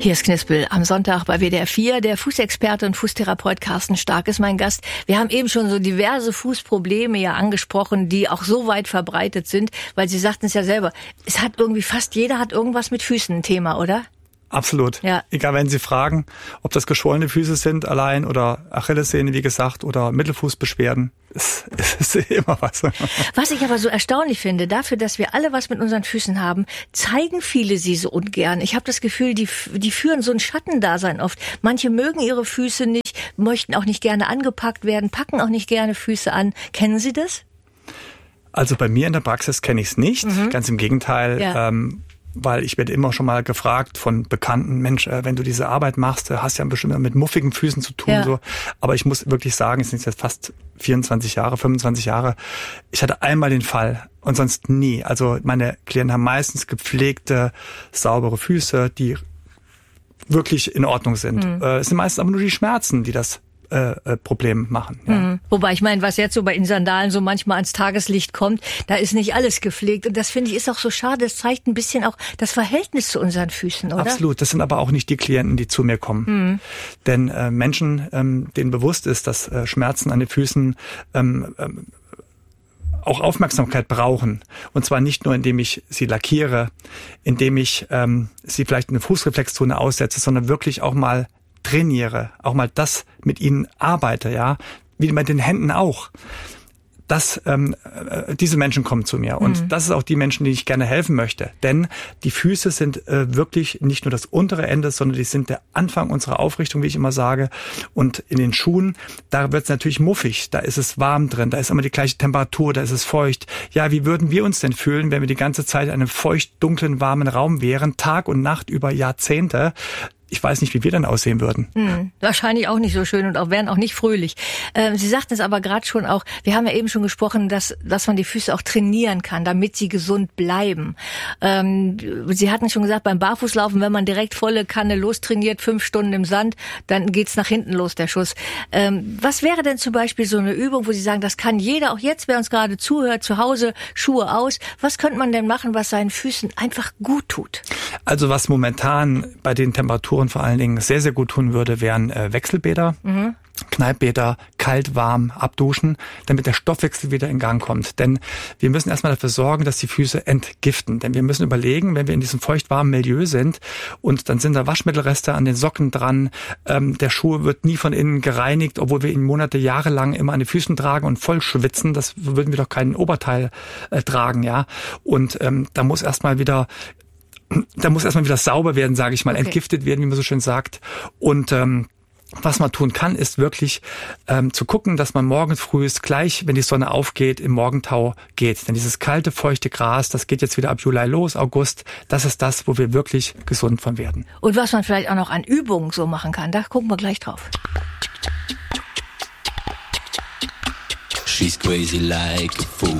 Hier ist Knispel am Sonntag bei WDR 4. Der Fußexperte und Fußtherapeut Carsten Stark ist mein Gast. Wir haben eben schon so diverse Fußprobleme ja angesprochen, die auch so weit verbreitet sind, weil Sie sagten es ja selber, es hat irgendwie fast jeder hat irgendwas mit Füßen ein Thema, oder? Absolut. Ja. Egal, wenn Sie fragen, ob das geschwollene Füße sind allein oder Achillessehne, wie gesagt, oder Mittelfußbeschwerden, es ist immer was. Was ich aber so erstaunlich finde, dafür, dass wir alle was mit unseren Füßen haben, zeigen viele sie so ungern. Ich habe das Gefühl, die führen so ein Schattendasein oft. Manche mögen ihre Füße nicht, möchten auch nicht gerne angepackt werden, packen auch nicht gerne Füße an. Kennen Sie das? Also bei mir in der Praxis kenne ich es nicht, ganz im Gegenteil. Ja. Weil ich werde immer schon mal gefragt von Bekannten, Mensch, wenn du diese Arbeit machst, hast ja bestimmt mit muffigen Füßen zu tun. Ja. So. Aber ich muss wirklich sagen, es sind jetzt fast 24 Jahre, 25 Jahre. Ich hatte einmal den Fall und sonst nie. Also meine Klienten haben meistens gepflegte, saubere Füße, die wirklich in Ordnung sind. Es sind meistens aber nur die Schmerzen, die das Problem machen. Ja. Wobei ich meine, was jetzt so bei den Sandalen so manchmal ans Tageslicht kommt, da ist nicht alles gepflegt. Und das finde ich ist auch so schade. Das zeigt ein bisschen auch das Verhältnis zu unseren Füßen, oder? Absolut. Das sind aber auch nicht die Klienten, die zu mir kommen. Denn Menschen, denen bewusst ist, dass Schmerzen an den Füßen auch Aufmerksamkeit brauchen. Und zwar nicht nur, indem ich sie lackiere, indem ich sie vielleicht eine Fußreflexzone aussetze, sondern wirklich auch mal trainiere, auch mal das mit ihnen arbeite, ja, wie mit den Händen auch. Diese Menschen kommen zu mir und das ist auch die Menschen, denen ich gerne helfen möchte. Denn die Füße sind wirklich nicht nur das untere Ende, sondern die sind der Anfang unserer Aufrichtung, wie ich immer sage. Und in den Schuhen, da wird es natürlich muffig, da ist es warm drin, da ist immer die gleiche Temperatur, da ist es feucht. Ja, wie würden wir uns denn fühlen, wenn wir die ganze Zeit in einem feucht, dunklen, warmen Raum wären, Tag und Nacht über Jahrzehnte? Ich weiß nicht, wie wir dann aussehen würden. Wahrscheinlich auch nicht so schön und wären auch nicht fröhlich. Sie sagten es aber gerade schon auch, wir haben ja eben schon gesprochen, dass man die Füße auch trainieren kann, damit sie gesund bleiben. Sie hatten schon gesagt, beim Barfußlaufen, wenn man direkt volle Kanne lostrainiert, 5 Stunden im Sand, dann geht's nach hinten los, der Schuss. Was wäre denn zum Beispiel so eine Übung, wo Sie sagen, das kann jeder, auch jetzt, wer uns gerade zuhört, zu Hause, Schuhe aus. Was könnte man denn machen, was seinen Füßen einfach gut tut? Also was momentan bei den Temperaturen vor allen Dingen sehr, sehr gut tun würde, wären Wechselbäder, Kneippbäder, kalt, warm, abduschen, damit der Stoffwechsel wieder in Gang kommt. Denn wir müssen erstmal dafür sorgen, dass die Füße entgiften. Denn wir müssen überlegen, wenn wir in diesem feucht-warmen Milieu sind und dann sind da Waschmittelreste an den Socken dran, der Schuh wird nie von innen gereinigt, obwohl wir ihn Monate, Jahre lang immer an den Füßen tragen und voll schwitzen, das würden wir doch kein Oberteil tragen, ja. Und da muss erstmal wieder sauber werden, sage ich mal, entgiftet werden, wie man so schön sagt. Und was man tun kann, ist wirklich zu gucken, dass man morgens früh gleich, wenn die Sonne aufgeht, im Morgentau geht. Denn dieses kalte, feuchte Gras, das geht jetzt wieder ab Juli los, August. Das ist das, wo wir wirklich gesund von werden. Und was man vielleicht auch noch an Übungen so machen kann, da gucken wir gleich drauf. She's crazy like a fool.